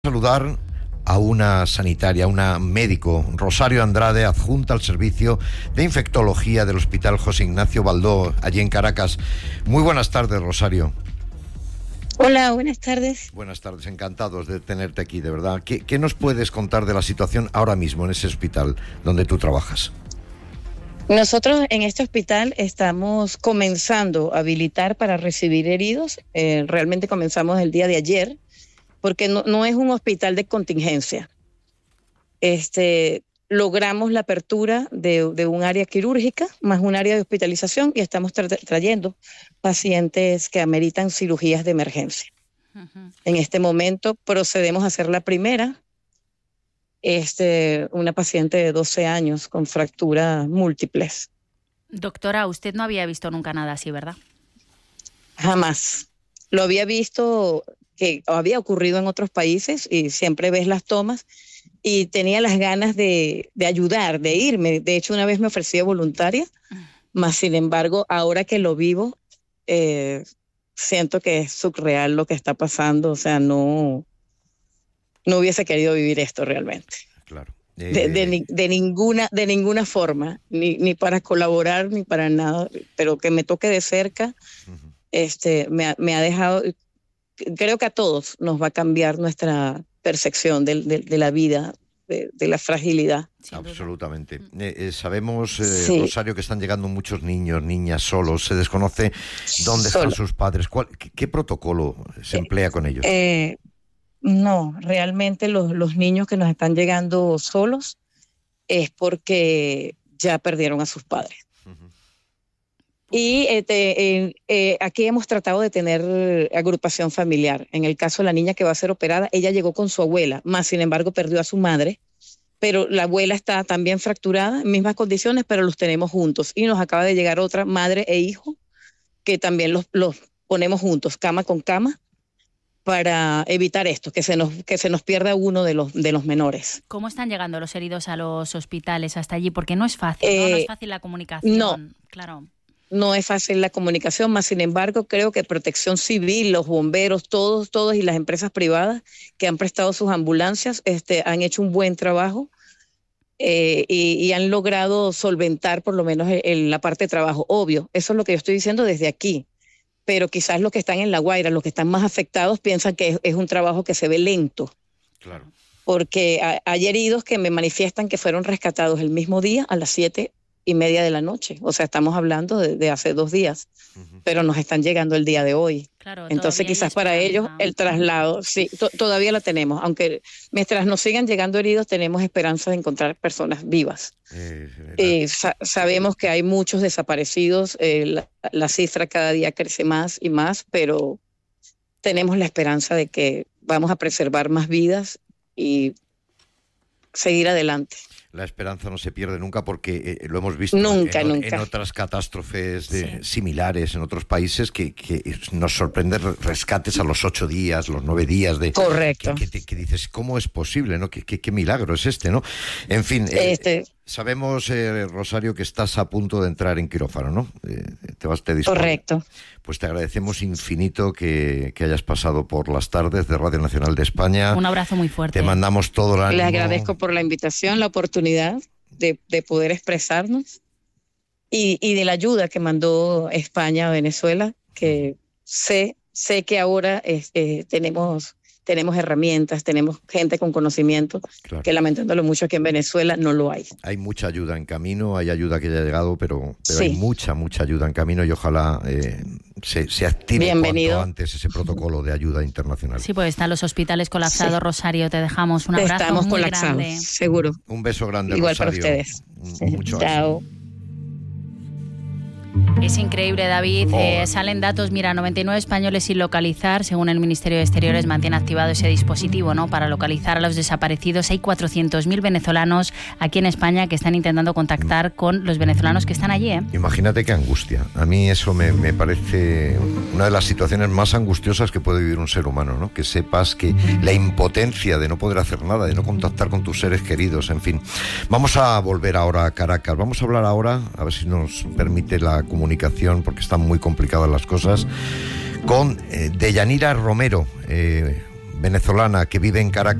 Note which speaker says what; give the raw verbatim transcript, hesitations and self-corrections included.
Speaker 1: Saludar a una sanitaria, a una médico, Rosario Andrade, adjunta al servicio de infectología del Hospital José Ignacio Baldó, allí en Caracas. Muy buenas tardes, Rosario.
Speaker 2: Hola, buenas tardes.
Speaker 1: Buenas tardes, encantados de tenerte aquí, de verdad. ¿Qué, qué nos puedes contar de la situación ahora mismo en ese hospital donde tú trabajas?
Speaker 2: Nosotros en este hospital estamos comenzando a habilitar para recibir heridos. Eh, realmente comenzamos el día de ayer, porque no, no es un hospital de contingencia. Este, logramos la apertura de, de un área quirúrgica más un área de hospitalización y estamos tra- trayendo pacientes que ameritan cirugías de emergencia. Uh-huh. En este momento procedemos a hacer la primera, este, una paciente de doce años con fracturas múltiples.
Speaker 3: Doctora, usted no había visto nunca nada así, ¿verdad?
Speaker 2: Jamás. Lo había visto que había ocurrido en otros países y siempre ves las tomas y tenía las ganas de, de ayudar, de irme. De hecho, una vez me ofrecí voluntaria, más sin embargo, ahora que lo vivo, eh, siento que es surreal lo que está pasando. O sea, no, no hubiese querido vivir esto realmente.
Speaker 1: Claro. Eh...
Speaker 2: De, de, de, ninguna, de ninguna forma, ni, ni para colaborar, ni para nada, pero que me toque de cerca, uh-huh. este, me, me ha dejado... Creo que a todos nos va a cambiar nuestra percepción de, de, de la vida, de, de la fragilidad.
Speaker 1: Absolutamente. Eh, eh, sabemos, eh, sí. Rosario, que están llegando muchos niños, niñas solos. Se desconoce dónde Solo. están sus padres. ¿Cuál, qué, ¿Qué protocolo se emplea eh, con ellos?
Speaker 2: Eh, no, realmente los, los niños que nos están llegando solos es porque ya perdieron a sus padres. Y este, eh, eh, aquí hemos tratado de tener agrupación familiar. En el caso de la niña que va a ser operada, ella llegó con su abuela, más sin embargo perdió a su madre, pero la abuela está también fracturada, en mismas condiciones, pero los tenemos juntos. Y nos acaba de llegar otra madre e hijo, que también los, los ponemos juntos, cama con cama, para evitar esto, que se nos, que se nos pierda uno de los, de los menores.
Speaker 3: ¿Cómo están llegando los heridos a los hospitales hasta allí? Porque no es fácil, ¿no?
Speaker 2: Eh,
Speaker 3: No es fácil la comunicación.
Speaker 2: No.
Speaker 3: Claro.
Speaker 2: No es fácil la comunicación, más sin embargo creo que Protección Civil, los bomberos, todos, todos y las empresas privadas que han prestado sus ambulancias este, han hecho un buen trabajo eh, y, y han logrado solventar por lo menos el, el, la parte de trabajo. Obvio, eso es lo que yo estoy diciendo desde aquí, pero quizás los que están en La Guaira, los que están más afectados piensan que es, es un trabajo que se ve lento.
Speaker 1: Claro.
Speaker 2: Porque a, hay heridos que me manifiestan que fueron rescatados el mismo día a las siete y media de la noche, o sea, estamos hablando de, de hace dos días, uh-huh. pero nos están llegando el día de hoy.
Speaker 3: Claro,
Speaker 2: entonces quizás para ellos el traslado, sí, to- todavía la tenemos, aunque mientras nos sigan llegando heridos tenemos esperanza de encontrar personas vivas. Eh, eh, sa- sabemos que hay muchos desaparecidos, eh, la, la cifra cada día crece más y más, pero tenemos la esperanza de que vamos a preservar más vidas y seguir adelante.
Speaker 1: La esperanza no se pierde nunca porque eh, lo hemos visto
Speaker 2: nunca,
Speaker 1: en,
Speaker 2: nunca.
Speaker 1: en otras catástrofes de,
Speaker 3: sí.
Speaker 1: similares en otros países que, que nos sorprende rescates a los ocho días, los nueve días de...
Speaker 2: Correcto.
Speaker 1: Que, que, que dices, ¿cómo es posible? ¿No? ¿Qué, qué, qué milagro es este? ¿No? En fin, eh,
Speaker 2: este...
Speaker 1: sabemos, eh, Rosario, que estás a punto de entrar en quirófano, ¿no? Eh, te vas te dispones.
Speaker 2: Correcto.
Speaker 1: Pues te agradecemos infinito que, que hayas pasado por las tardes de Radio Nacional de España.
Speaker 3: Un abrazo muy fuerte.
Speaker 1: Te mandamos todo el ánimo.
Speaker 2: Les agradezco por la invitación, la oportunidad de, de poder expresarnos y, y de la ayuda que mandó España a Venezuela, que sé, sé que ahora es, eh, tenemos... tenemos herramientas, tenemos gente con conocimiento, claro. que lamentándolo mucho aquí en Venezuela no lo hay.
Speaker 1: Hay mucha ayuda en camino, hay ayuda que ya ha llegado, pero, pero
Speaker 2: sí.
Speaker 1: hay mucha, mucha ayuda en camino y ojalá eh, se, se active
Speaker 2: Bienvenido.
Speaker 1: cuanto antes ese protocolo de ayuda internacional.
Speaker 3: Sí, pues están los hospitales colapsados, sí. Rosario, te dejamos un abrazo
Speaker 2: Estamos
Speaker 3: muy
Speaker 2: colapsados,
Speaker 3: grande.
Speaker 2: seguro.
Speaker 1: Un beso grande,
Speaker 2: igual
Speaker 1: Rosario.
Speaker 2: Para ustedes.
Speaker 1: Mucho
Speaker 2: Chao.
Speaker 1: ánimo.
Speaker 3: Es increíble, David. Oh. Eh, salen datos, mira, noventa y nueve españoles sin localizar. Según el Ministerio de Exteriores, mantiene activado ese dispositivo, ¿no?, para localizar a los desaparecidos. Hay cuatrocientos mil venezolanos aquí en España que están intentando contactar con los venezolanos que están allí, ¿eh?
Speaker 1: Imagínate qué angustia. A mí eso me, me parece una de las situaciones más angustiosas que puede vivir un ser humano, ¿no? Que sepas que la impotencia de no poder hacer nada, de no contactar con tus seres queridos, en fin. Vamos a volver ahora a Caracas. Vamos a hablar ahora, a ver si nos permite la comunicación, porque están muy complicadas las cosas, con eh, Deyanira Romero. Eh, venezolana que vive en Caracas